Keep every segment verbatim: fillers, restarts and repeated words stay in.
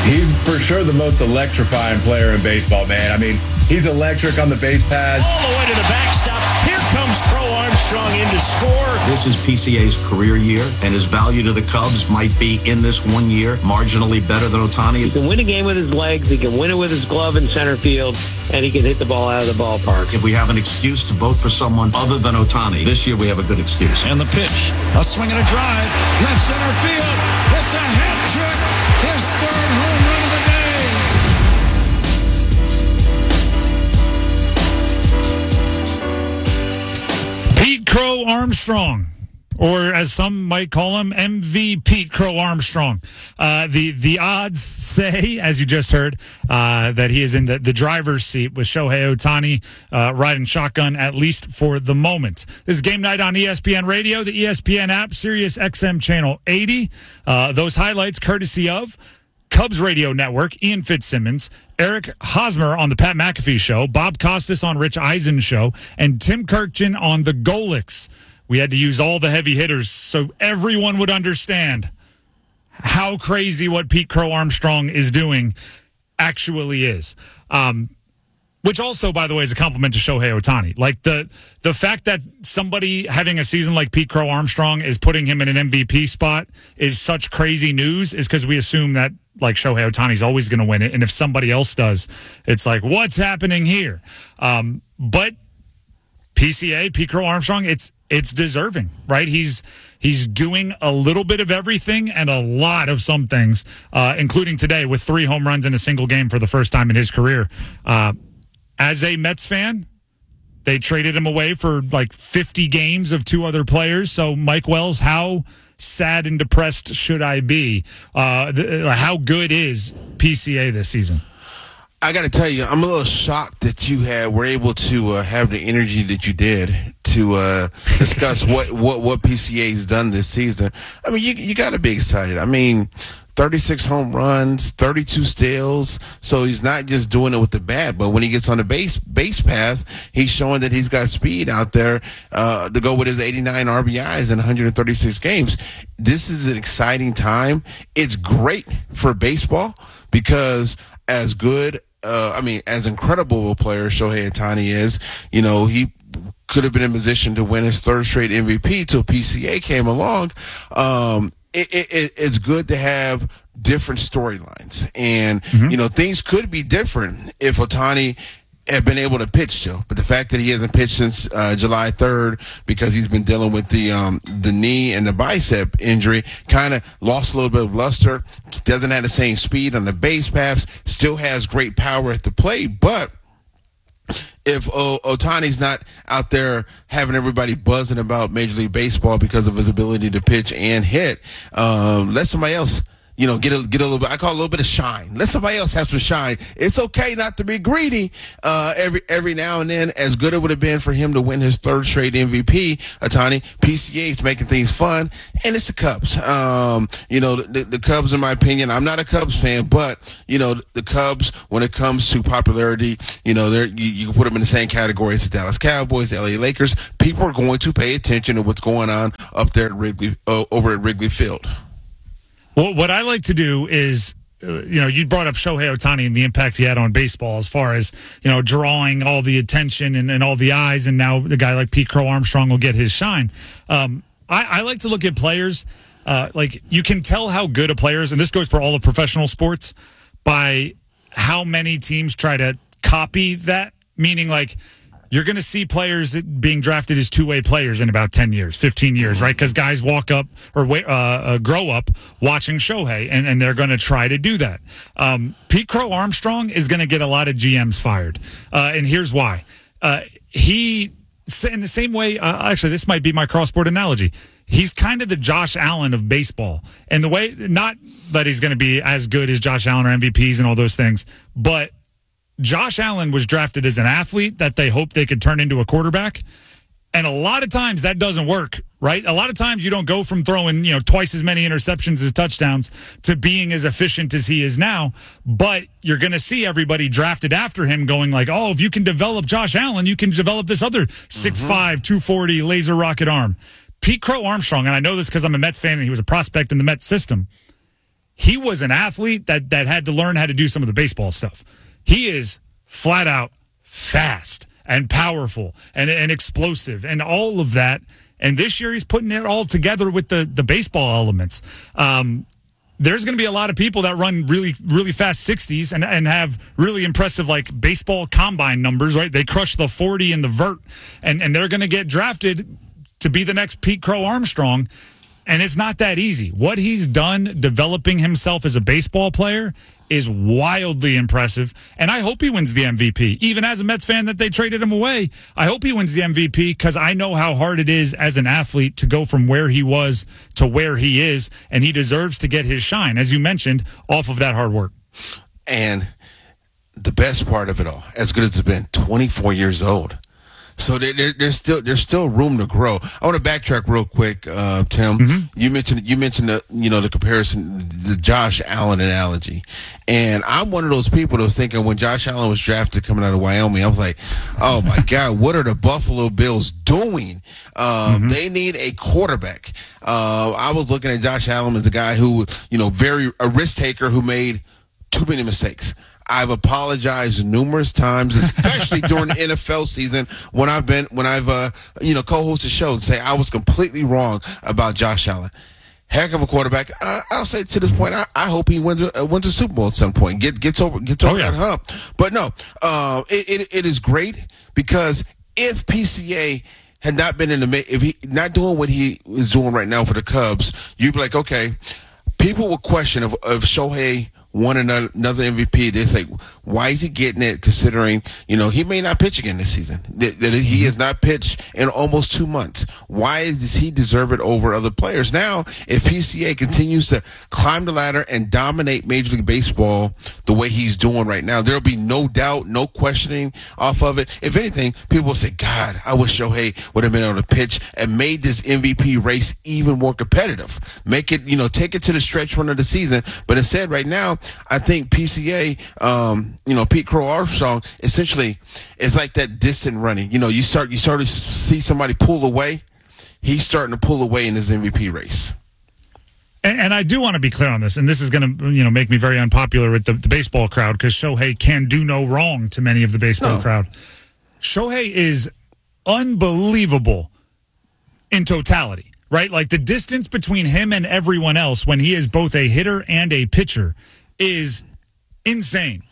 He's for sure the most electrifying player in baseball, man. I mean, he's electric on the base paths. All the way to the backstop. Here comes Crow Armstrong in to score. This is P C A's career year, and his value to the Cubs might be in this one year marginally better than Ohtani. He can win a game with his legs. He can win it with his glove in center field, and he can hit the ball out of the ballpark. If we have an excuse to vote for someone other than Ohtani, this year we have a good excuse. And the pitch, a swing and a drive, left center field. It's a hat trick. His third home run of the day. Pete Crow Armstrong, or as some might call him, M V Pete Crow Armstrong. Uh, the the odds say, as you just heard, uh, that he is in the, the driver's seat with Shohei Ohtani uh, riding shotgun, at least for the moment. This is Game Night on E S P N Radio, the E S P N app, Sirius X M Channel eighty. Uh, those highlights courtesy of Cubs Radio Network, Ian Fitzsimmons, Eric Hosmer on the Pat McAfee Show, Bob Costas on Rich Eisen Show, and Tim Kirkchin on the Golix. We had to use all the heavy hitters so everyone would understand how crazy what Pete Crow Armstrong is doing actually is. Um, which also, by the way, is a compliment to Shohei Ohtani. Like, the the fact that somebody having a season like Pete Crow Armstrong is putting him in an M V P spot is such crazy news, is because we assume that, like, Shohei Ohtani's always going to win it. And if somebody else does, it's like, what's happening here? Um, but P C A, Pete Crow Armstrong, it's it's deserving, right? He's he's doing a little bit of everything and a lot of some things, uh, including today with three home runs in a single game for the first time in his career. Uh, as a Mets fan, they traded him away for like fifty games of two other players. So, Mike Wells, how sad and depressed should I be? Uh, the, how good is P C A this season? I got to tell you, I'm a little shocked that you had were able to uh, have the energy that you did to uh, discuss what, what, what P C A's done this season. I mean, you you got to be excited. I mean, thirty-six home runs, thirty-two steals. So he's not just doing it with the bat, but when he gets on the base base path, he's showing that he's got speed out there uh, to go with his eighty-nine R B Is in one hundred thirty-six games. This is an exciting time. It's great for baseball because as good Uh, I mean, as incredible a player Shohei Ohtani is, you know, he could have been in position to win his third straight M V P till P C A came along. Um, it, it, it's good to have different storylines. And, mm-hmm. you know, things could be different if Ohtani had been able to pitch still, but the fact that he hasn't pitched since uh, July third because he's been dealing with the um, the knee and the bicep injury, kind of lost a little bit of luster. Doesn't have the same speed on the base paths. Still has great power at the plate, but if o- Ohtani's not out there having everybody buzzing about Major League Baseball because of his ability to pitch and hit, um, let somebody else. You know, get a get a little bit. I call it a little bit of shine. Let somebody else have some shine. It's okay not to be greedy. Uh, every every now and then, as good it would have been for him to win his third straight M V P, Ohtani, P C A is making things fun, and it's the Cubs. Um, you know, the, the Cubs, in my opinion, I'm not a Cubs fan, but you know, the Cubs, when it comes to popularity, you know, they're you, you can put them in the same category as the Dallas Cowboys, the L A Lakers. People are going to pay attention to what's going on up there at Wrigley, uh, over at Wrigley Field. Well, what I like to do is, uh, you know, you brought up Shohei Ohtani and the impact he had on baseball as far as, you know, drawing all the attention and, and all the eyes, and now the guy like Pete Crow Armstrong will get his shine. Um, I, I like to look at players, uh, like you can tell how good a player is, and this goes for all the professional sports, by how many teams try to copy that, meaning like, you're going to see players being drafted as two-way players in about ten years, fifteen years, right? Because guys walk up or uh, uh, grow up watching Shohei, and, and they're going to try to do that. Um, Pete Crow Armstrong is going to get a lot of G Ms fired, uh, and here's why. Uh, he, in the same way, uh, actually, this might be my cross-sport analogy. He's kind of the Josh Allen of baseball. And the way, not that he's going to be as good as Josh Allen or M V Ps and all those things, but Josh Allen was drafted as an athlete that they hoped they could turn into a quarterback. And a lot of times that doesn't work, right? A lot of times you don't go from throwing, you know, twice as many interceptions as touchdowns to being as efficient as he is now. But you're going to see everybody drafted after him going like, oh, if you can develop Josh Allen, you can develop this other six five, two forty laser rocket arm. Pete Crow Armstrong, and I know this because I'm a Mets fan and he was a prospect in the Mets system, he was an athlete that, that had to learn how to do some of the baseball stuff. He is flat out fast and powerful and, and explosive and all of that. And this year he's putting it all together with the, the baseball elements. Um, there's going to be a lot of people that run really, really fast sixties and, and have really impressive, like, baseball combine numbers, right? They crush the forty in the vert, and, and they're going to get drafted to be the next Pete Crow Armstrong. And it's not that easy. What he's done developing himself as a baseball player is wildly impressive, and I hope he wins the M V P. Even as a Mets fan that they traded him away, I hope he wins the M V P because I know how hard it is as an athlete to go from where he was to where he is, and he deserves to get his shine, as you mentioned, off of that hard work. And the best part of it all, as good as it's been, twenty-four years old. So there, there, there's still there's still room to grow. I want to backtrack real quick, uh, Tim. Mm-hmm. You mentioned you mentioned the you know the comparison, the Josh Allen analogy, and I'm one of those people that was thinking when Josh Allen was drafted coming out of Wyoming, I was like, oh my God, what are the Buffalo Bills doing? Um, mm-hmm. They need a quarterback. Uh, I was looking at Josh Allen as a guy who you know very a risk taker who made too many mistakes. I've apologized numerous times, especially during the N F L season when I've been when I've uh, you know co-hosted shows and say I was completely wrong about Josh Allen. Heck of a quarterback. I, I'll say to this point, I, I hope he wins a uh, wins a Super Bowl at some point. Get gets over gets over oh, yeah. that hump. But no, uh, it, it it is great because if P C A had not been in the if he not doing what he is doing right now for the Cubs, you'd be like, okay, people would question if, if Shohei won another, another M V P. They say, why is he getting it considering, you know, he may not pitch again this season. That, that he has not pitched in almost two months. Why does he deserve it over other players? Now, if P C A continues to climb the ladder and dominate Major League Baseball the way he's doing right now, there'll be no doubt, no questioning off of it. If anything, people will say, God, I wish Shohei would have been able to pitch and made this M V P race even more competitive. Make it, you know, take it to the stretch run of the season. But instead, right now, I think P C A, um, you know, Pete Crow Armstrong, essentially is like that distant running. You know, you start you start to see somebody pull away. He's starting to pull away in his M V P race. And, and I do want to be clear on this, and this is going to, you know, make me very unpopular with the, the baseball crowd because Shohei can do no wrong to many of the baseball no. crowd. Shohei is unbelievable in totality. Right? Like the distance between him and everyone else when he is both a hitter and a pitcher is insane.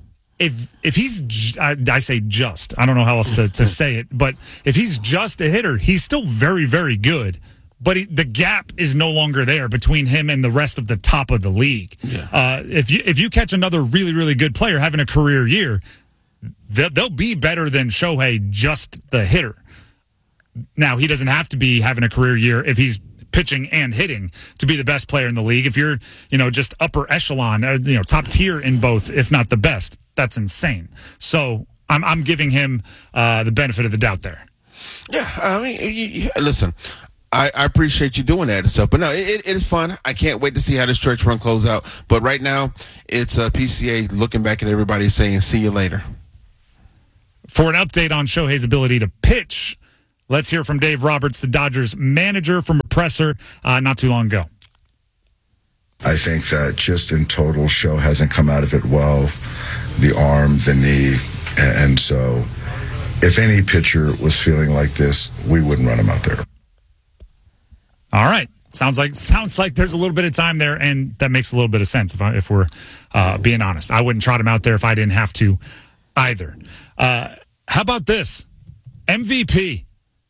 If if he's, I, I say just, I don't know how else to, to say it, but if he's just a hitter, he's still very, very good. But he, the gap is no longer there between him and the rest of the top of the league. Yeah. Uh, if you if you catch another really, really good player having a career year, they'll, they'll be better than Shohei, just the hitter. Now, he doesn't have to be having a career year if he's pitching and hitting to be the best player in the league. If you're, you know, just upper echelon, uh, you know, top tier in both, if not the best, that's insane. So I'm I'm giving him uh, the benefit of the doubt there. Yeah, I mean, you, you, listen, I, I appreciate you doing that and stuff, but no, it, it is fun. I can't wait to see how this stretch run close out. But right now, it's uh, P C A looking back at everybody saying, "See you later." For an update on Shohei's ability to pitch, let's hear from Dave Roberts, the Dodgers manager, from a presser uh, not too long ago. I think that just in total, Show hasn't come out of it well. The arm, the knee, and so if any pitcher was feeling like this, we wouldn't run him out there. All right. Sounds like sounds like there's a little bit of time there, and that makes a little bit of sense if, I, if we're uh, being honest. I wouldn't trot him out there if I didn't have to either. Uh, how about this? M V P.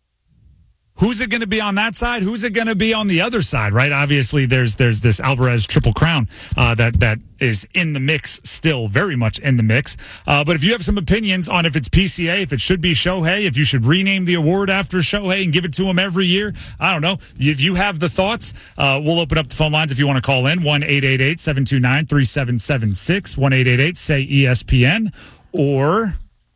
Who's it going to be on that side? Who's it going to be on the other side, right? Obviously, there's there's this Alvarez Triple Crown uh, that that is in the mix still, very much in the mix. Uh, but if you have some opinions on if it's P C A, if it should be Shohei, if you should rename the award after Shohei and give it to him every year, I don't know. If you have the thoughts, uh, we'll open up the phone lines if you want to call in, one eight eight eight, seven two nine, three seven seven six, one eight eight eight, say E S P N, or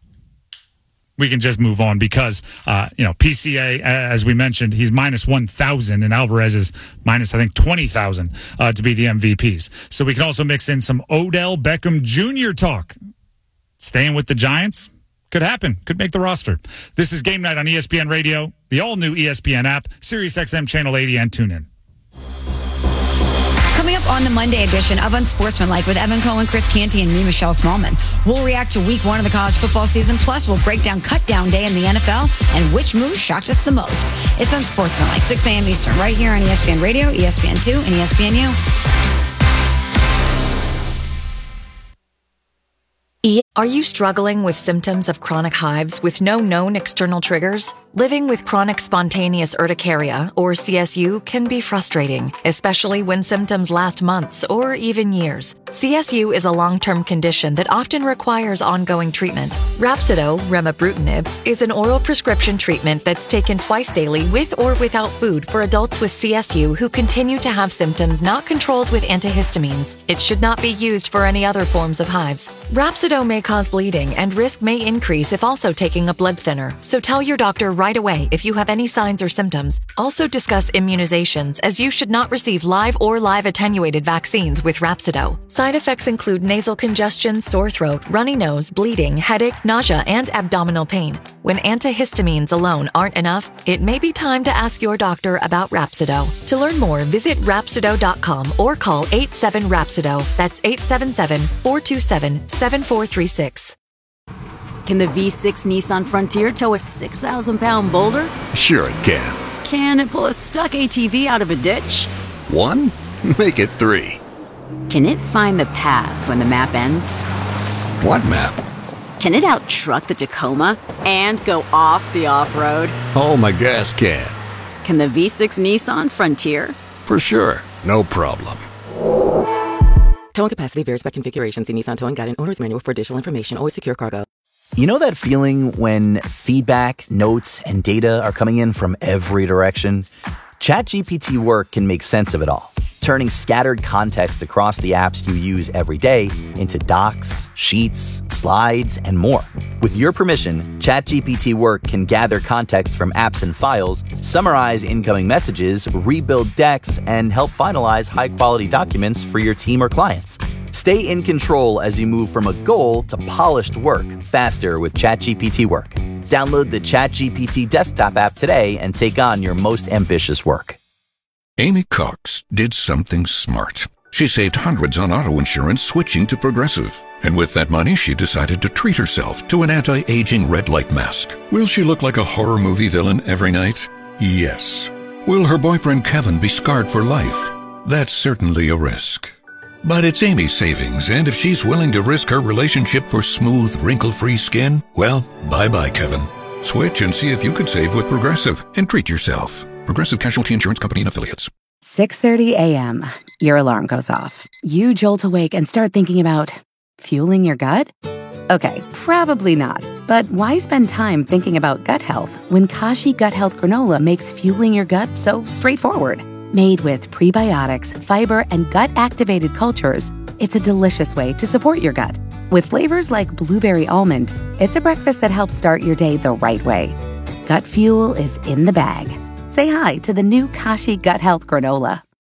we can just move on because, uh, you know, P C A, as we mentioned, he's minus one thousand, and Alvarez is minus, I think, twenty thousand uh, to be the M V Ps. So we can also mix in some Odell Beckham Junior talk. Staying with the Giants could happen, could make the roster. This is Game Night on E S P N Radio, the all-new E S P N app, Sirius X M Channel eighty, and TuneIn. Coming up on the Monday edition of Unsportsmanlike with Evan Cohen, Chris Canty, and me, Michelle Smallman. We'll react to week one of the college football season, plus we'll break down cut down day in the N F L and which move shocked us the most. It's Unsportsmanlike, six a.m. Eastern, right here on E S P N Radio, E S P N two, and E S P N U. Are you struggling with symptoms of chronic hives with no known external triggers? Living with chronic spontaneous urticaria, or C S U, can be frustrating, especially when symptoms last months or even years. C S U is a long-term condition that often requires ongoing treatment. Rhapsido, remibrutinib, is an oral prescription treatment that's taken twice daily with or without food for adults with C S U who continue to have symptoms not controlled with antihistamines. It should not be used for any other forms of hives. Rhapsido may cause bleeding, and risk may increase if also taking a blood thinner, so tell your doctor right away if you have any signs or symptoms. Also discuss immunizations, as you should not receive live or live attenuated vaccines with Rhapsido. Side effects include nasal congestion, sore throat, runny nose, bleeding, headache, nausea, and abdominal pain. When antihistamines alone aren't enough, it may be time to ask your doctor about Rhapsido. To learn more, visit Rhapsido dot com or call eight seven Rhapsido. That's eight seven seven, four two seven, seven four three six. Can the V six Nissan Frontier tow a six thousand pound boulder? Sure it can. Can it pull a stuck A T V out of a ditch? One? Make it three. Can it find the path when the map ends? What map? Can it out-truck the Tacoma and go off the off-road? Oh, my gas can. Can the V six Nissan Frontier? For sure. No problem. Towing capacity varies by configuration. See Nissan Towing Guide and Owner's Manual for additional information. Always secure cargo. You know that feeling when feedback, notes, and data are coming in from every direction? ChatGPT Work can make sense of it all, turning scattered context across the apps you use every day into docs, sheets, slides, and more. With your permission, ChatGPT Work can gather context from apps and files, summarize incoming messages, rebuild decks, and help finalize high-quality documents for your team or clients. Stay in control as you move from a goal to polished work faster with ChatGPT Work. Download the ChatGPT desktop app today and take on your most ambitious work. Amy Cox did something smart. She saved hundreds on auto insurance switching to Progressive. And with that money, she decided to treat herself to an anti-aging red light mask. Will she look like a horror movie villain every night? Yes. Will her boyfriend Kevin be scarred for life? That's certainly a risk. But it's Amy's savings, and if she's willing to risk her relationship for smooth, wrinkle-free skin, well, bye-bye, Kevin. Switch and see if you could save with Progressive and treat yourself. Progressive Casualty Insurance Company and Affiliates. six thirty a.m. Your alarm goes off. You jolt awake and start thinking about fueling your gut? Okay, probably not. But why spend time thinking about gut health when Kashi Gut Health Granola makes fueling your gut so straightforward? Made with prebiotics, fiber, and gut-activated cultures, it's a delicious way to support your gut. With flavors like blueberry almond, it's a breakfast that helps start your day the right way. Gut fuel is in the bag. Say hi to the new Kashi Gut Health Granola.